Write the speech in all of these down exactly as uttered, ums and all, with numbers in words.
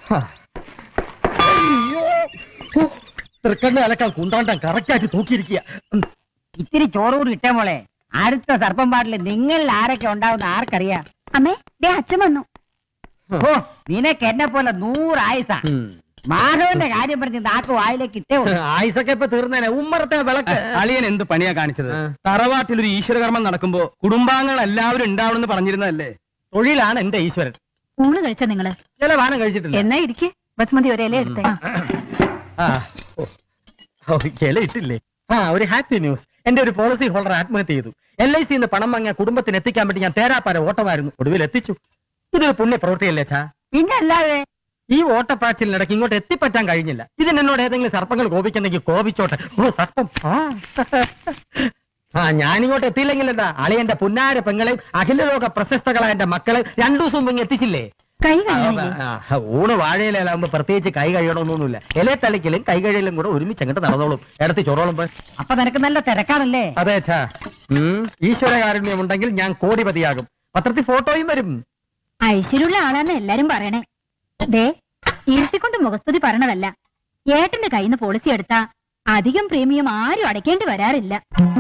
തൃക്കണ്ണ അലക്കാൻ കുന്താണ്ടം കറക്റ്റായിട്ട് തൂക്കിയിരിക്കുക. ഇത്തിരി ചോറൂർ ഇട്ടേ മോളെ. അടുത്ത സർപ്പം പാട്ടില് നിങ്ങളിൽ ആരൊക്കെ ഉണ്ടാവുന്ന ആർക്കറിയാം. അമ്മേ ദേ അച്ഛൻ വന്നു. ഓ നിനക്ക് എന്നെ പോലെ നൂറായുസ. മാധവന്റെ കാര്യം പറഞ്ഞ് നാക്ക് വായിലേക്ക് ഇട്ടേ. ആയുസൊക്കെ ഇപ്പൊ തീർന്നേനെ. ഉമ്മറത്തെ വിളക്ക്. അളിയൻ എന്ത് പണിയാ കാണിച്ചത്? തറവാട്ടിൽ ഒരു ഈശ്വരകർമ്മം നടക്കുമ്പോ കുടുംബാംഗങ്ങൾ എല്ലാവരും ഉണ്ടാവണമെന്ന് പറഞ്ഞിരുന്നതല്ലേ? തൊഴിലാണ് എന്റെ ഈശ്വരൻ. ഊണ് കഴിച്ച നിങ്ങള്? ചില വാണം കഴിച്ചിട്ടില്ല. എന്നാ ഇരിക്കെ, ബസ്മതി ഒരേല എടുത്തേ. ഇല ഇട്ടില്ലേ? ആ, ഒരു ഹാപ്പി ന്യൂസ്. എന്റെ ഒരു പോളിസി ഹോൾഡർ ആത്മഹത്യ ചെയ്തു. എൽ ഐ സിന്ന് പണം വാങ്ങിയ കുടുംബത്തിന് എത്തിക്കാൻ വേണ്ടി ഞാൻ തേരാപ്പാര ഓട്ടമായിരുന്നു. ഒടുവിൽ എത്തിച്ചു. ഇതൊരു പുണ്യ പ്രവൃത്തിയല്ലേ ചാ? പിന്നെ അല്ലാതെ ഈ ഓട്ടപ്പാച്ചിലിനിടയ്ക്ക് ഇങ്ങോട്ട് എത്തിപ്പറ്റാൻ കഴിഞ്ഞില്ല. ഇതിനെന്നോട് ഏതെങ്കിലും സർപ്പങ്ങൾ കോപിക്കുന്നെങ്കിൽ കോപിച്ചോട്ടെ. ഓ സർപ്പം. ആ ഞാനിങ്ങോട്ട് എത്തിയില്ലെങ്കിൽ എന്താ, അളിയന്റെ പുന്നാര പെങ്ങളെയും അഖിലലോക പ്രശസ്തകളായ എന്റെ മക്കളെ രണ്ടു ദിവസം മുങ്ങ് എത്തിച്ചില്ലേ? കൈ കഴിയില്ലേ? ഊണ് വാഴയിലാകുമ്പോ പ്രത്യേകിച്ച് കൈ കഴിയണമെന്നൊന്നുമില്ല. ഇല തളിക്കലും കൈ കഴിയലും കൂടെ ഒരുമിച്ച് അങ്ങോട്ട് നടന്നോളും. ഇടത്ത് ചൊറോളും. അപ്പൊ നിനക്ക് നല്ല തിരക്കാണല്ലേ? അതെ ഛാ. ഈശ്വരകാരുണ്യം ഉണ്ടെങ്കിൽ ഞാൻ കോടിപതിയാകും. പത്രത്തിൽ ഫോട്ടോയും വരും. ഐശ്വര്യമുള്ള ആളാന്ന് എല്ലാരും പറയണേ. ദേ ഇരുത്തിക്കൊണ്ട് മുഖസ്തുതി പറയണതല്ല. ഏട്ടന്റെ കയ്യിൽ നിന്ന് പോളിസി എടുത്താ അധികം പ്രീമിയം ആരും അടയ്ക്കേണ്ടി വരാറില്ല.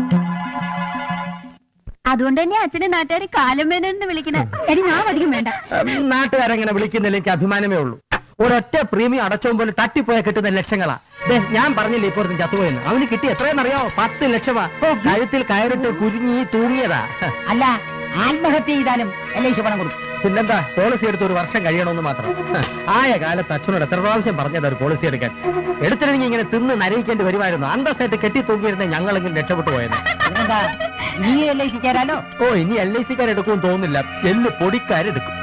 അതുകൊണ്ട് തന്നെ അച്ഛനെ നാട്ടുകാരെ കാലമേനെന്ന് വിളിക്കണ. എടി ഞാൻ അധികം വേണ്ട. നാട്ടുകാരെങ്ങനെ വിളിക്കുന്നില്ല, എനിക്ക് അഭിമാനമേ ഉള്ളൂ. ഒരൊറ്റ പ്രീമിയം അടച്ചവും പോലെ തട്ടിപ്പോയ കിട്ടുന്ന ലക്ഷങ്ങളാ. ഞാൻ പറഞ്ഞില്ലേ ഇപ്പോഴത്തെ ചത്തുപോയെന്ന്. അവന് കിട്ടി എത്രയെന്നറിയാമോ? പത്ത് ലക്ഷമാ. കഴുത്തിൽ കയറിട്ട് കുരുങ്ങി തൂങ്ങിയതാ. അല്ല ആത്മഹത്യ ചെയ്താലും എൽ ഐ സി പണം കൊടുക്കും. പിന്നെന്താ, പോളിസി എടുത്ത് ഒരു വർഷം കഴിയണമെന്ന് മാത്രം. ആയ കാലത്ത് അച്ഛനോട് എത്ര പ്രാവശ്യം പറഞ്ഞത് ഒരു പോളിസി എടുക്കാൻ. എടുത്തിരുന്നെങ്കിൽ ഇങ്ങനെ തിന്ന് നരയിക്കേണ്ടി വരുമായിരുന്നു. അന്തസ്സായിട്ട് കെട്ടി തൂങ്ങിയിരുന്ന ഞങ്ങളെങ്കിലും രക്ഷപ്പെട്ടു പോയത്. പിന്നെന്താ, നീ എൽ ഐ സി ചേരാലോ? ഓ ഇനി എൽ ഐ സിക്കാരെടുക്കും തോന്നുന്നില്ല. എല്ല് പൊടിക്കാരെടുക്കും.